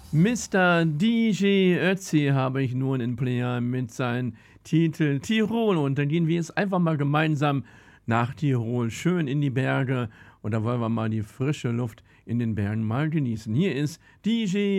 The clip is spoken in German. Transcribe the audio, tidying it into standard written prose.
Mr. DJ Ötzi habe ich nun in Player mit seinem Titel Tirol. Und dann gehen wir jetzt einfach mal gemeinsam nach Tirol, schön in die Berge. Und da wollen wir mal die frische Luft in den Bergen mal genießen. Hier ist DJ